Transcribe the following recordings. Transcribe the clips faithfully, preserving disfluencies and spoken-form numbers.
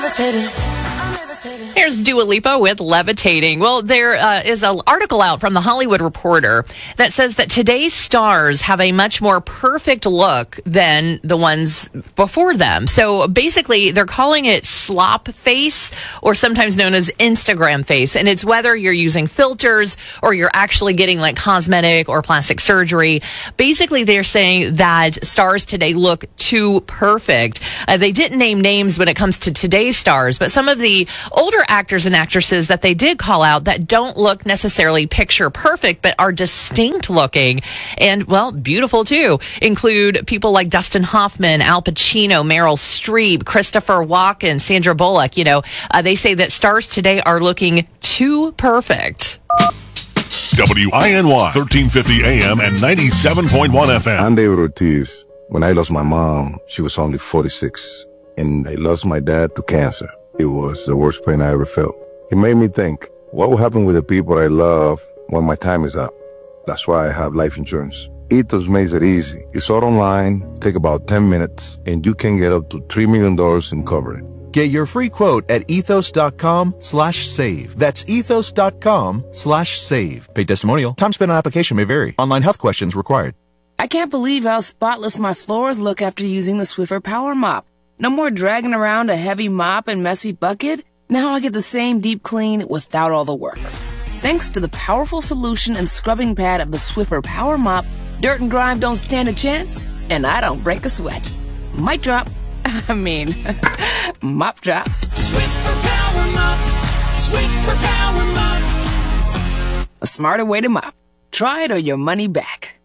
levitating. Here's Dua Lipa with Levitating. Well, there uh, is an article out from The Hollywood Reporter that says that today's stars have a much more perfect look than the ones before them. So basically, they're calling it slop face, or sometimes known as Instagram face. And it's whether you're using filters or you're actually getting like cosmetic or plastic surgery. Basically, they're saying that stars today look too perfect. Uh, they didn't name names when it comes to today's stars, but some of the older actors and actresses that they did call out that don't look necessarily picture perfect, but are distinct looking and, well, beautiful too, include people like Dustin Hoffman, Al Pacino, Meryl Streep, Christopher Walken, Sandra Bullock. You know, uh, they say that stars today are looking too perfect. W I N Y, thirteen fifty A M and ninety-seven point one F M. I'm David Ortiz. When I lost my mom, she was only forty-six, and I lost my dad to cancer. It was the worst pain I ever felt. It made me think, what will happen with the people I love when my time is up? That's why I have life insurance. Ethos makes it easy. It's all online, take about ten minutes, and you can get up to three million dollars in coverage. Get your free quote at ethos.com slash save. That's ethos.com slash save. Paid testimonial. Time spent on application may vary. Online health questions required. I can't believe how spotless my floors look after using the Swiffer Power Mop. No more dragging around a heavy mop and messy bucket. Now I get the same deep clean without all the work. Thanks to the powerful solution and scrubbing pad of the Swiffer Power Mop, dirt and grime don't stand a chance, and I don't break a sweat. Mic drop. I mean, mop drop. Swiffer Power Mop. Swiffer Power Mop. A smarter way to mop. Try it or your money back.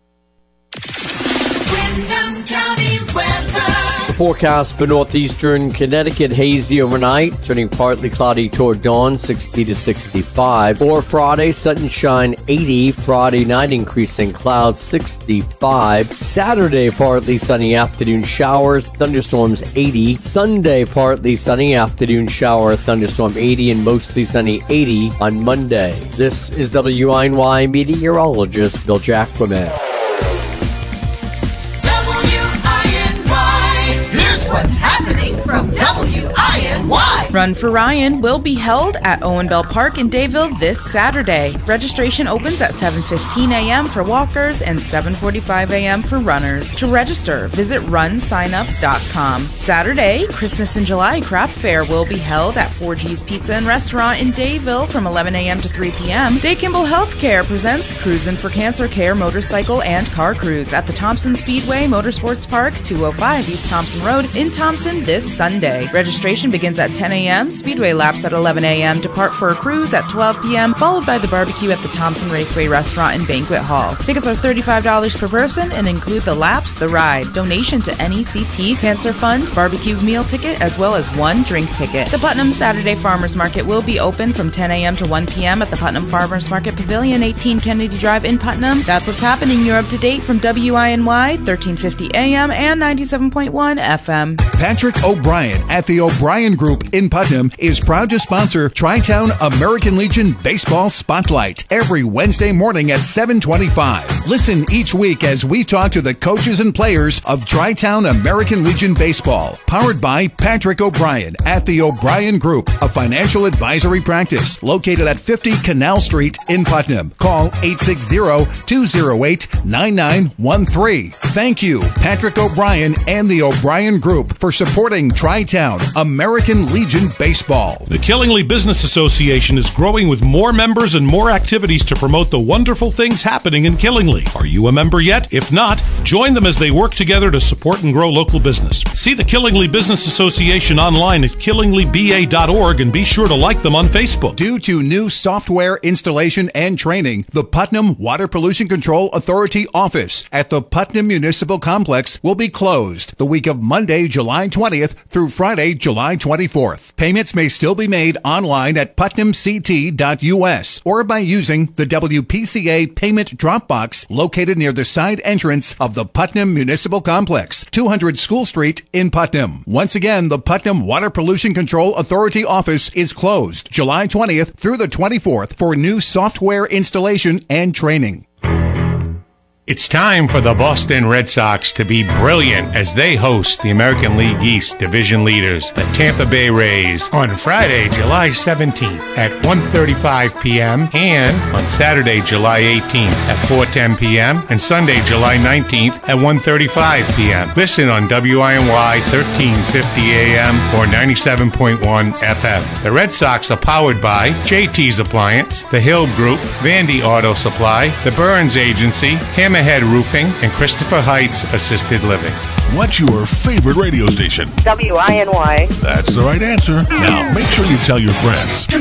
Windham County weather. Forecast for northeastern Connecticut, hazy overnight, turning partly cloudy toward dawn, sixty to sixty-five. For Friday, sunshine, eighty. Friday night, increasing clouds, sixty-five. Saturday, partly sunny afternoon showers, thunderstorms, eighty. Sunday, partly sunny afternoon shower, thunderstorm, eighty, and mostly sunny, eighty on Monday. This is W I N Y meteorologist Bill Jacquemin. What's happening from W I N Y? Run for Ryan will be held at Owen Bell Park in Dayville this Saturday. Registration opens at seven fifteen a.m. for walkers and seven forty-five a.m. for runners. To register, visit run sign up dot com. Saturday, Christmas in July Craft Fair will be held at four G's Pizza and Restaurant in Dayville from eleven a.m. to three p.m. Day Kimball Healthcare presents Cruisin' for Cancer Care Motorcycle and Car Cruise at the Thompson Speedway Motorsports Park, two oh five East Thompson Road in Thompson this Sunday. Registration begins at ten a.m. Speedway laps at eleven a.m. Depart for a cruise at twelve p.m. followed by the barbecue at the Thompson Raceway Restaurant and Banquet Hall. Tickets are thirty-five dollars per person and include the laps, the ride, donation to N E C T, Cancer Fund, barbecue meal ticket, as well as one drink ticket. The Putnam Saturday Farmers Market will be open from ten a.m. to one p.m. at the Putnam Farmers Market Pavilion, eighteen Kennedy Drive in Putnam. That's what's happening. You're up to date from W I N Y, thirteen fifty A M and ninety-seven point one F M. Patrick O'Brien at the O'Brien Group in Putnam is proud to sponsor Tri-Town American Legion Baseball Spotlight every Wednesday morning at seven twenty-five. Listen each week as we talk to the coaches and players of Tri-Town American Legion Baseball, powered by Patrick O'Brien at the O'Brien Group, a financial advisory practice located at fifty Canal Street in Putnam. Call eight six zero, two zero eight, nine nine one three. Thank you, Patrick O'Brien and the O'Brien Group, for supporting Tri-Town American Legion Baseball. The Killingly Business Association is growing with more members and more activities to promote the wonderful things happening in Killingly. Are you a member yet? If not, join them as they work together to support and grow local business. See the Killingly Business Association online at killingly b a dot org and be sure to like them on Facebook. Due to new software installation and training, the Putnam Water Pollution Control Authority office at the Putnam Municipal Complex will be closed the week of Monday, July twentieth through Friday, July twenty-fourth. Payments may still be made online at putnam c t dot u s or by using the W P C A payment drop box located near the side entrance of the Putnam Municipal Complex, two hundred School Street in Putnam. Once again, the Putnam Water Pollution Control Authority office is closed July twentieth through the twenty-fourth for new software installation and training. It's time for the Boston Red Sox to be brilliant as they host the American League East division leaders, the Tampa Bay Rays, on Friday, July seventeenth at one thirty-five p.m. and on Saturday, July eighteenth at four ten p.m. and Sunday, July nineteenth at one thirty-five p.m. Listen on W I N Y thirteen fifty A M or ninety-seven point one F M. The Red Sox are powered by J T's Appliance, The Hill Group, Vandy Auto Supply, The Burns Agency, Hammerhead Roofing, and Christopher Heights Assisted Living. What's your favorite radio station? W I N Y. That's the right answer. Now, make sure you tell your friends.